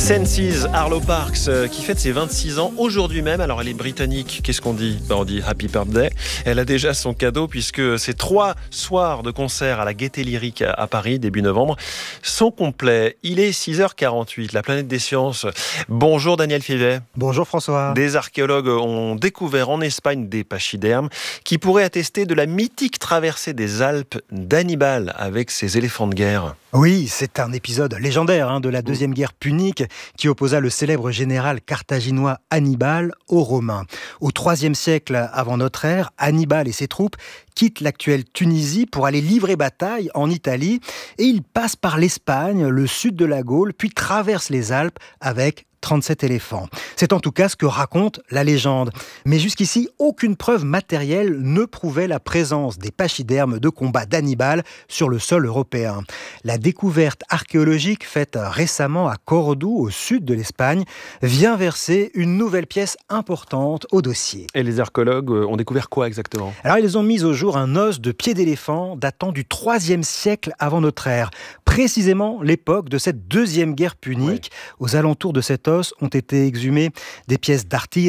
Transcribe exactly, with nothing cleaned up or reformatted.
Senses, Arlo Parks, euh, qui fête ses vingt-six ans aujourd'hui même. Alors elle est britannique, qu'est-ce qu'on dit ? Ben, on dit Happy Birthday. Elle a déjà son cadeau puisque ces trois soirs de concert à la Gaîté Lyrique à Paris, début novembre, sont complets. Il est six heures quarante-huit, la planète des sciences. Bonjour Daniel Fivet. Bonjour François. Des archéologues ont découvert en Espagne des pachydermes qui pourraient attester de la mythique traversée des Alpes d'Hannibal avec ses éléphants de guerre. Oui, c'est un épisode légendaire hein, de la Deuxième Guerre punique qui opposa le célèbre général carthaginois Hannibal aux Romains. Au troisième siècle avant notre ère, Hannibal et ses troupes quittent l'actuelle Tunisie pour aller livrer bataille en Italie et ils passent par l'Espagne, le sud de la Gaule, puis traversent les Alpes avec trente-sept éléphants. C'est en tout cas ce que raconte la légende. Mais jusqu'ici, aucune preuve matérielle ne prouvait la présence des pachydermes de combat d'Hannibal sur le sol européen. La découverte archéologique faite récemment à Cordoue, au sud de l'Espagne, vient verser une nouvelle pièce importante au dossier. Et les archéologues ont découvert quoi exactement ? Alors, ils ont mis au jour un os de pied d'éléphant datant du troisième siècle avant notre ère, précisément l'époque de cette deuxième guerre punique. Ouais. Aux alentours de cet os ont été exhumées des pièces d'artillerie,